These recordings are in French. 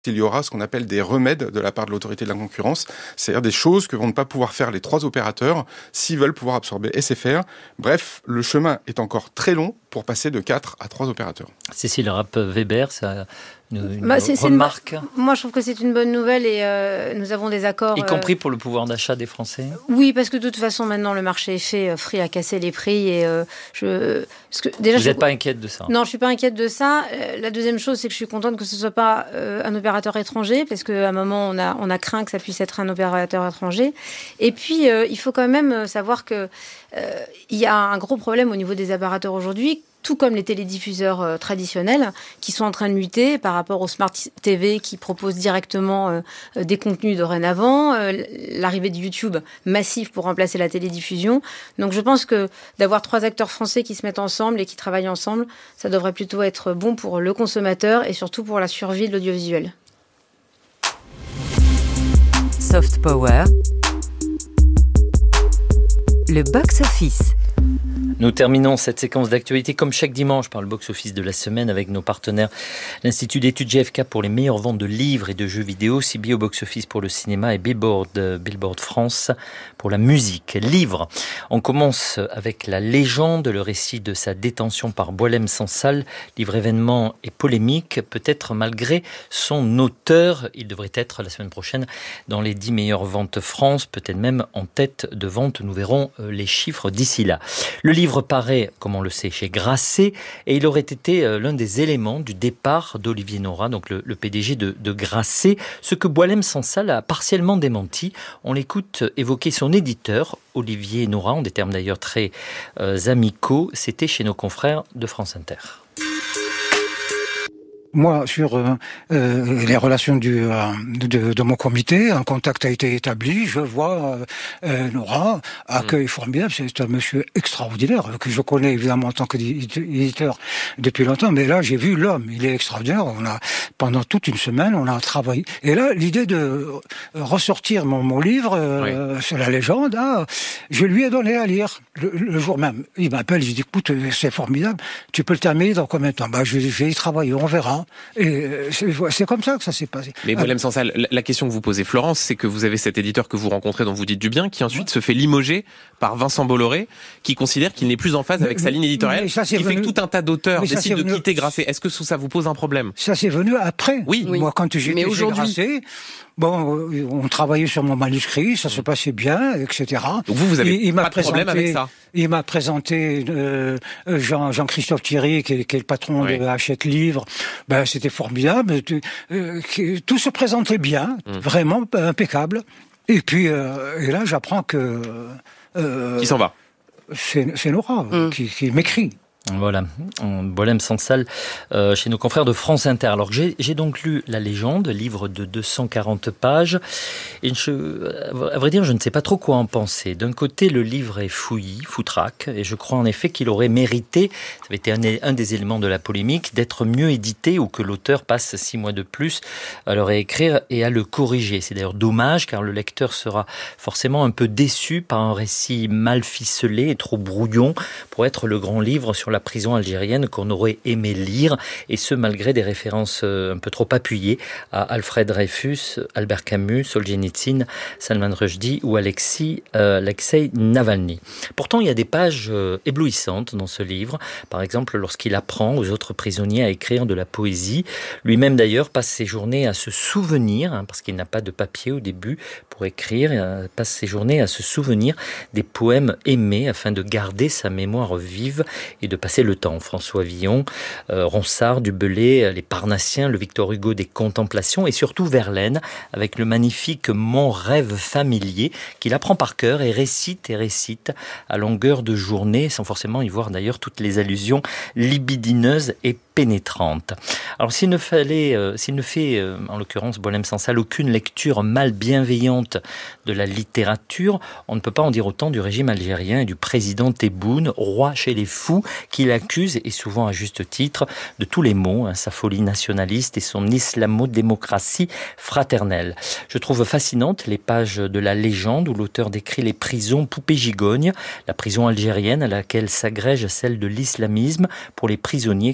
il y aura ce qu'on appelle des remèdes de la part de l'autorité de la concurrence, c'est-à-dire des choses que vont ne pas pouvoir faire les 3 opérateurs s'ils veulent pouvoir absorber SFR. Bref, le chemin est encore très long pour passer de 4 à 3 opérateurs. Cécile Rapp-Weber, ça une remarque. Moi, je trouve que c'est une bonne nouvelle et nous avons des accords. Y compris pour le pouvoir d'achat des Français. Oui, parce que de toute façon, maintenant, le marché est fait. Free a cassé les prix et Vous n'êtes pas inquiète de ça? Non, je suis pas inquiète de ça. La deuxième chose, c'est que je suis contente que ce soit pas un opérateur étranger, parce qu'à un moment, on a craint que ça puisse être un opérateur étranger. Et puis, il faut quand même savoir que il y a un gros problème au niveau des opérateurs aujourd'hui, tout comme les télédiffuseurs traditionnels, qui sont en train de lutter par rapport aux Smart TV qui proposent directement des contenus dorénavant, l'arrivée de YouTube massif pour remplacer la télédiffusion. Donc je pense que d'avoir 3 acteurs français qui se mettent ensemble et qui travaillent ensemble, ça devrait plutôt être bon pour le consommateur et surtout pour la survie de l'audiovisuel. Soft Power, le box-office. Nous terminons cette séquence d'actualité comme chaque dimanche par le box-office de la semaine avec nos partenaires, l'Institut d'études GFK pour les meilleures ventes de livres et de jeux vidéo, CB au box-office pour le cinéma et Billboard France pour la musique. Livres. On commence avec La Légende, le récit de sa détention par Boualem Sansal, livre événement et polémique, peut-être malgré son auteur. Il devrait être la semaine prochaine dans les 10 meilleures ventes France, peut-être même en tête de vente. Nous verrons les chiffres d'ici là. Le livre paraît, comme on le sait, chez Grasset, et il aurait été l'un des éléments du départ d'Olivier Nora, donc le PDG de Grasset, ce que Boualem Sansal a partiellement démenti. On l'écoute évoquer son éditeur, Olivier Nora, en des termes d'ailleurs très amicaux. C'était chez nos confrères de France Inter. Moi, sur les relations de mon comité, un contact a été établi. Je vois Nora, accueil formidable. C'est un monsieur extraordinaire que je connais évidemment en tant qu'éditeur depuis longtemps. Mais là, j'ai vu l'homme. Il est extraordinaire. Pendant toute une semaine, on a travaillé. Et là, l'idée de ressortir mon livre sur La Légende, je lui ai donné à lire le jour même. Il m'appelle, je dis écoute, c'est formidable. Tu peux le terminer dans combien de temps? Je vais y travailler, on verra. Et c'est comme ça que ça s'est passé. Mais Boualem Sansal, la question que vous posez, Florence, c'est que vous avez cet éditeur que vous rencontrez, dont vous dites du bien, qui ensuite se fait limoger par Vincent Bolloré, qui considère qu'il n'est plus en phase avec sa ligne éditoriale, qui fait que tout un tas d'auteurs décident de quitter Grasset. Est-ce que ça vous pose un problème? Ça c'est venu après. Oui. Moi, quand j'étais chez Grasset, on travaillait sur mon manuscrit, ça se passait bien, etc. Donc vous avez pas de problème avec ça? Il m'a présenté Jean-Christophe Thierry, qui est le patron de Hachette Livres. C'était formidable. Tout se présentait bien, vraiment impeccable. Et puis, et là, j'apprends que... qui s'en va? C'est Nora qui m'écrit. Voilà, Boualem Sansal chez nos confrères de France Inter. Alors j'ai donc lu La Légende, livre de 240 pages, et à vrai dire, je ne sais pas trop quoi en penser. D'un côté, le livre est foutraque, et je crois en effet qu'il aurait mérité, ça avait été un des éléments de la polémique, d'être mieux édité ou que l'auteur passe 6 mois de plus à le réécrire et à le corriger. C'est d'ailleurs dommage, car le lecteur sera forcément un peu déçu par un récit mal ficelé et trop brouillon pour être le grand livre sur la prison algérienne qu'on aurait aimé lire, et ce malgré des références un peu trop appuyées à Alfred Dreyfus, Albert Camus, Solzhenitsyn, Salman Rushdie ou Alexei Navalny. Pourtant, il y a des pages éblouissantes dans ce livre. Par exemple, lorsqu'il apprend aux autres prisonniers à écrire de la poésie. Lui-même d'ailleurs passe ses journées à se souvenir, parce qu'il n'a pas de papier au début pour écrire, passe ses journées à se souvenir des poèmes aimés afin de garder sa mémoire vive et de passer le temps. François Villon, Ronsard, Du Bellay, les Parnassiens, le Victor Hugo des Contemplations et surtout Verlaine avec le magnifique Mon rêve familier qu'il apprend par cœur et récite à longueur de journée sans forcément y voir d'ailleurs toutes les allusions libidineuses et pénétrante. Alors s'il ne fait en l'occurrence Boualem Sansal aucune lecture mal bienveillante de la littérature, on ne peut pas en dire autant du régime algérien et du président Tebboune, roi chez les fous, qui l'accuse, et souvent à juste titre, de tous les maux, sa folie nationaliste et son islamo-démocratie fraternelle. Je trouve fascinantes les pages de La Légende où l'auteur décrit les prisons poupées gigognes, la prison algérienne à laquelle s'agrège celle de l'islamisme pour les prisonniers qui s'y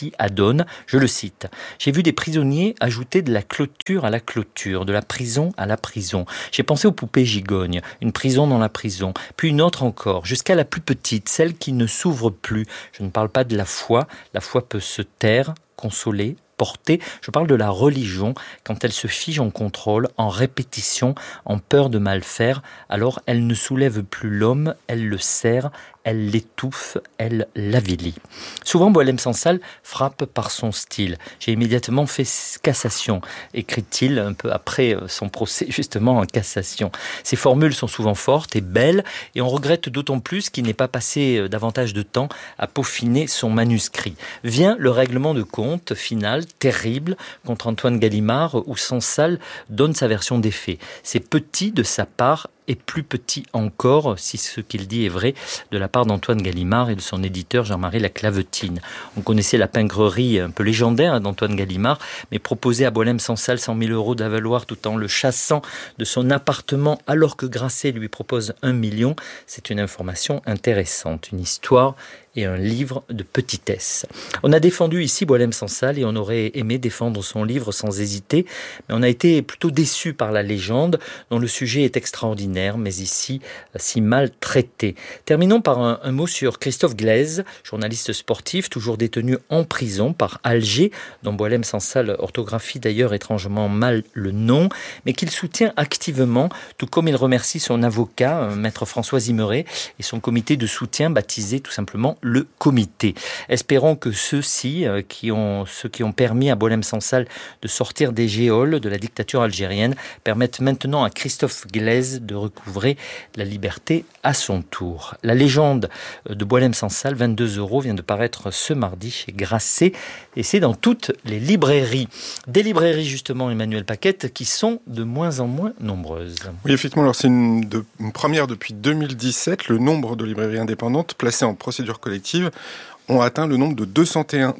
Celle-ci adonne, je le cite, « J'ai vu des prisonniers ajouter de la clôture à la clôture, de la prison à la prison. J'ai pensé aux poupées gigognes, une prison dans la prison, puis une autre encore, jusqu'à la plus petite, celle qui ne s'ouvre plus. Je ne parle pas de la foi peut se taire, consoler, porter. Je parle de la religion, quand elle se fige en contrôle, en répétition, en peur de mal faire, alors elle ne soulève plus l'homme, elle le serre, elle l'étouffe, elle l'avilit. » Souvent, Boualem Sansal frappe par son style. « J'ai immédiatement fait cassation », écrit-il un peu après son procès justement en cassation. Ses formules sont souvent fortes et belles, et on regrette d'autant plus qu'il n'ait pas passé davantage de temps à peaufiner son manuscrit. Vient le règlement de compte final, terrible, contre Antoine Gallimard, où Sansal donne sa version des faits. C'est petit de sa part, et plus petit encore, si ce qu'il dit est vrai, de la part d'Antoine Gallimard et de son éditeur Jean-Marie Laclavetine. On connaissait la pingrerie un peu légendaire d'Antoine Gallimard, mais proposer à Boualem Sansal 100 000 euros d'avaloir tout en le chassant de son appartement alors que Grasset lui propose 1 million, c'est une information intéressante, une histoire et un livre de petitesse. On a défendu ici Boualem Sansal et on aurait aimé défendre son livre sans hésiter, mais on a été plutôt déçus par la légende dont le sujet est extraordinaire, mais ici si mal traité. Terminons par un mot sur Christophe Glaise, journaliste sportif, toujours détenu en prison par Alger, dont Boualem Sansal orthographie d'ailleurs étrangement mal le nom, mais qu'il soutient activement, tout comme il remercie son avocat, maître François Zimeret, et son comité de soutien baptisé tout simplement le comité. Espérons que ceux qui ont permis à Boualem Sansal de sortir des geôles de la dictature algérienne permettent maintenant à Christophe Glaise de recouvrer la liberté à son tour. La légende de Boualem Sansal, 22 €, vient de paraître ce mardi chez Grasset et c'est dans toutes les librairies. Des librairies justement, Emmanuel Paquette, qui sont de moins en moins nombreuses. Oui, effectivement, alors c'est une première depuis 2017. Le nombre de librairies indépendantes placées en procédure collective ont atteint le nombre de 201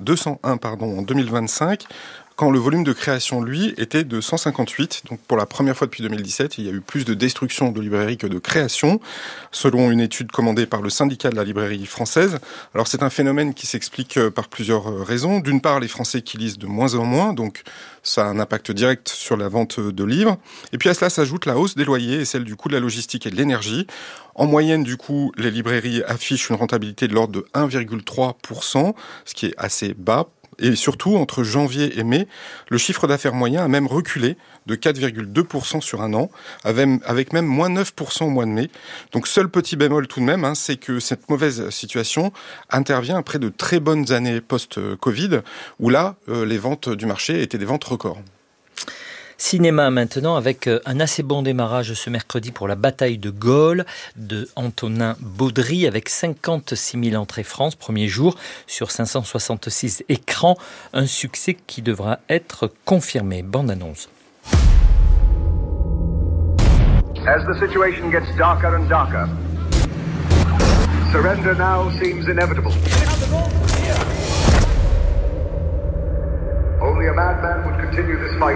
en 2025, quand le volume de création, lui, était de 158. Donc pour la première fois depuis 2017, il y a eu plus de destruction de librairies que de création, selon une étude commandée par le syndicat de la librairie française. Alors c'est un phénomène qui s'explique par plusieurs raisons. D'une part, les Français qui lisent de moins en moins, donc ça a un impact direct sur la vente de livres. Et puis à cela s'ajoute la hausse des loyers et celle du coût de la logistique et de l'énergie. En moyenne, du coup, les librairies affichent une rentabilité de l'ordre de 1,3%, ce qui est assez bas. Et surtout, entre janvier et mai, le chiffre d'affaires moyen a même reculé de 4,2% sur un an, avec même moins 9% au mois de mai. Donc seul petit bémol tout de même, c'est que cette mauvaise situation intervient après de très bonnes années post-Covid, où là, les ventes du marché étaient des ventes records. Cinéma maintenant, avec un assez bon démarrage ce mercredi pour La bataille de Gaulle de Antonin Baudry, avec 56 000 entrées France, premier jour, sur 566 écrans. Un succès qui devra être confirmé. Bande-annonce. As the situation gets darker and darker, surrender now seems inevitable. Only a madman would continue this fight.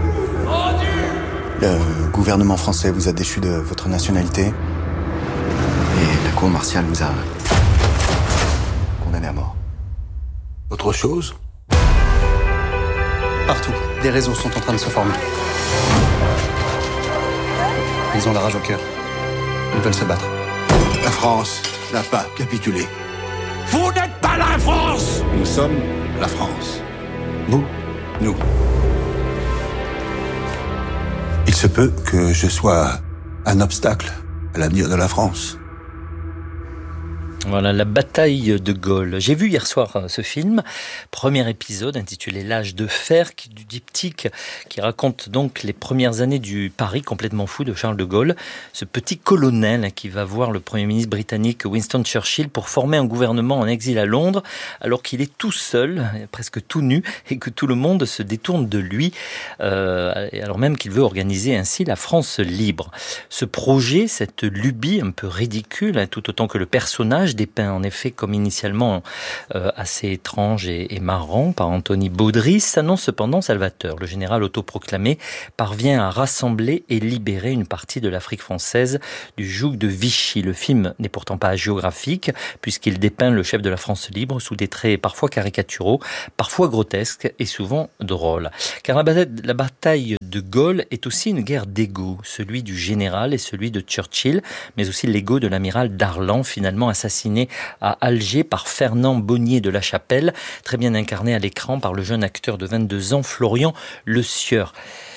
Le gouvernement français vous a déchu de votre nationalité et la cour martiale vous a condamné à mort. Autre chose ? Partout, des réseaux sont en train de se former. Ils ont la rage au cœur. Ils veulent se battre. La France n'a pas capitulé. Vous n'êtes pas la France! Nous sommes la France. Vous, nous. Il se peut que je sois un obstacle à l'avenir de la France. Voilà, La bataille de Gaulle. J'ai vu hier soir ce film, premier épisode intitulé L'âge de fer, du diptyque qui raconte donc les premières années du Paris complètement fou de Charles de Gaulle. Ce petit colonel qui va voir le Premier ministre britannique Winston Churchill pour former un gouvernement en exil à Londres, alors qu'il est tout seul, presque tout nu, et que tout le monde se détourne de lui, alors même qu'il veut organiser ainsi la France libre. Ce projet, cette lubie un peu ridicule, tout autant que le personnage, dépeint en effet comme initialement assez étrange et marrant par Anthony Baudry, s'annonce cependant salvateur. Le général autoproclamé parvient à rassembler et libérer une partie de l'Afrique française du joug de Vichy. Le film n'est pourtant pas géographique, puisqu'il dépeint le chef de la France libre sous des traits parfois caricaturaux, parfois grotesques et souvent drôles. Car la bataille de Gaulle est aussi une guerre d'ego, celui du général et celui de Churchill, mais aussi l'ego de l'amiral Darlan, finalement assassiné à Alger par Fernand Bonnier de la Chapelle, très bien incarné à l'écran par le jeune acteur de 22 ans, Florian Le Sieur.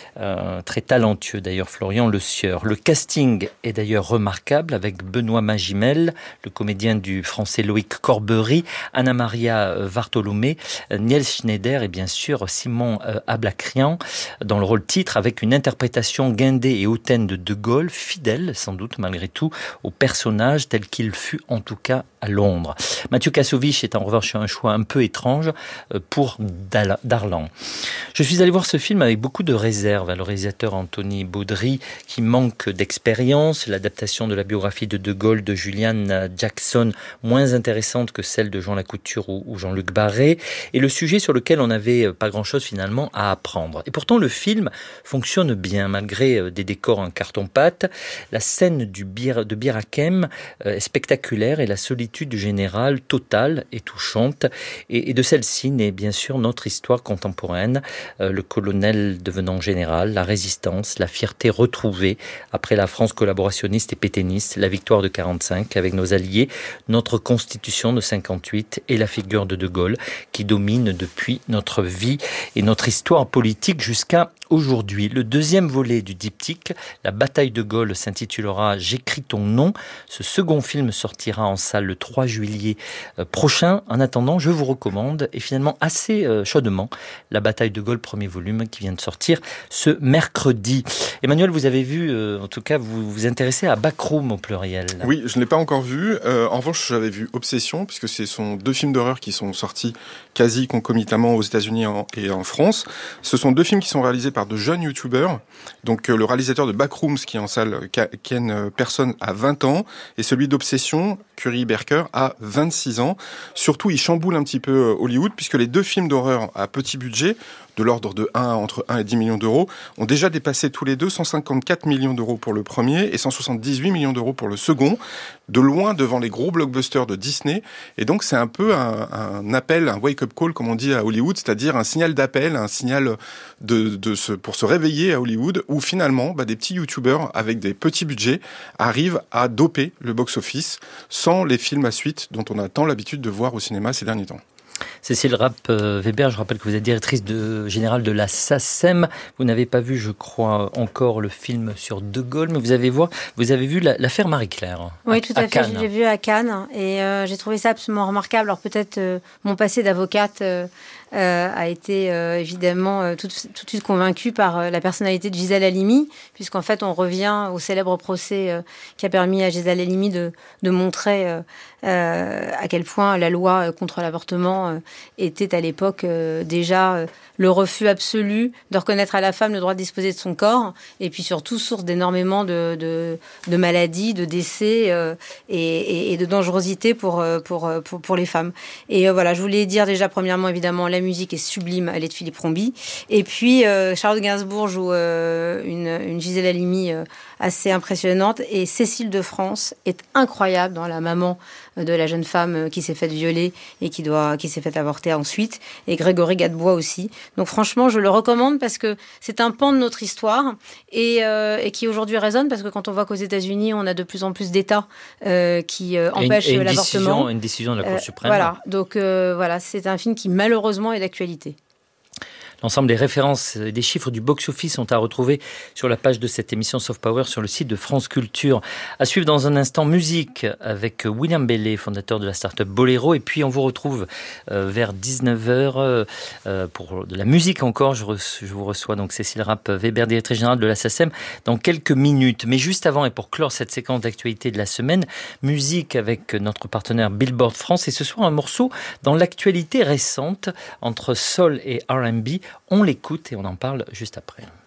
Très talentueux d'ailleurs, Florian Le Sieur. Le casting est d'ailleurs remarquable avec Benoît Magimel, le comédien du français Loïc Corbery, Anna-Maria Vartolomé, Niels Schneider et bien sûr Simon Ablacrian dans le rôle titre, avec une interprétation guindée et hautaine de De Gaulle, fidèle sans doute malgré tout au personnage tel qu'il fut en tout cas à Londres. Mathieu Kassovitch est en revanche un choix un peu étrange pour Darlan. Je suis allé voir ce film avec beaucoup de réserve à le réalisateur Anthony Baudry qui manque d'expérience, l'adaptation de la biographie de Gaulle de Julian Jackson moins intéressante que celle de Jean Lacouture ou Jean-Luc Barré, et le sujet sur lequel on n'avait pas grand-chose finalement à apprendre. Et pourtant le film fonctionne bien malgré des décors en carton-pâte. La scène de Bir Hakeim est spectaculaire et la solitude du général totale et touchante, et de celle-ci naît bien sûr notre histoire contemporaine, le colonel devenant général, la résistance, la fierté retrouvée après la France collaborationniste et pétainiste, la victoire de 45 avec nos alliés, notre constitution de 58 et la figure de Gaulle qui domine depuis notre vie et notre histoire politique jusqu'à aujourd'hui. Le deuxième volet du diptyque, La bataille de Gaulle, s'intitulera J'écris ton nom. Ce second film sortira en salle le 3 juillet prochain. En attendant, je vous recommande, et finalement assez chaudement, La bataille de Gaulle, premier volume, qui vient de sortir ce mercredi. Emmanuel, vous avez vu, en tout cas, vous vous intéressez à Backroom au pluriel. Oui, je ne l'ai pas encore vu. En revanche, j'avais vu Obsession, puisque ce sont 2 films d'horreur qui sont sortis quasi concomitamment aux États-Unis et en France. Ce sont 2 films qui sont réalisés par de jeunes youtubeurs. Donc le réalisateur de Backrooms, qui est en salle, Ken Person, a 20 ans, et celui d'Obsession, Curry Berker, a 26 ans. Surtout, il chamboule un petit peu Hollywood, puisque les 2 films d'horreur à petit budget, de l'ordre de entre 1 et 10 millions d'euros, ont déjà dépassé tous les deux 154 millions d'euros pour le premier et 178 millions d'euros pour le second, de loin devant les gros blockbusters de Disney. Et donc c'est un peu un appel, un wake-up call, comme on dit à Hollywood, c'est-à-dire un signal d'appel, un signal pour se réveiller à Hollywood, où finalement des petits youtubeurs avec des petits budgets arrivent à doper le box-office sans les films à suite dont on a tant l'habitude de voir au cinéma ces derniers temps. Cécile Rapp-Weber, je rappelle que vous êtes directrice générale de la SACEM. Vous n'avez pas vu, je crois, encore le film sur De Gaulle, mais vous avez vu l'affaire Marie-Claire. Oui, tout à fait. Je l'ai vu à Cannes et j'ai trouvé ça absolument remarquable. Alors peut-être mon passé d'avocate a été évidemment tout de suite convaincu par la personnalité de Gisèle Halimi, puisqu'en fait on revient au célèbre procès qui a permis à Gisèle Halimi de montrer à quel point la loi contre l'avortement était à l'époque déjà le refus absolu de reconnaître à la femme le droit de disposer de son corps, et puis surtout source d'énormément de maladies, de décès et de dangerosité pour les femmes. Et voilà, je voulais dire déjà premièrement évidemment la musique est sublime, elle est de Philippe Rombi, et puis Charlotte Gainsbourg joue une Gisèle Halimi assez impressionnante, et Cécile de France est incroyable dans la maman de la jeune femme qui s'est faite violer et qui s'est fait avorter ensuite, et Grégory Gadebois aussi. Donc franchement, je le recommande parce que c'est un pan de notre histoire et qui aujourd'hui résonne, parce que quand on voit qu'aux États-Unis, on a de plus en plus d'États qui empêchent l'avortement. Une décision de la Cour suprême. Voilà, donc voilà, c'est un film qui malheureusement est d'actualité. L'ensemble des références et des chiffres du box-office sont à retrouver sur la page de cette émission Soft Power sur le site de France Culture. À suivre dans un instant, musique avec William Bellet, fondateur de la start-up Bolero. Et puis on vous retrouve vers 19h pour de la musique encore. Je vous reçois donc Cécile Rapp-Weber, directrice générale de la SACEM, dans quelques minutes. Mais juste avant, et pour clore cette séquence d'actualité de la semaine, musique avec notre partenaire Billboard France. Et ce soir, un morceau dans l'actualité récente entre soul et R&B. On l'écoute et on en parle juste après.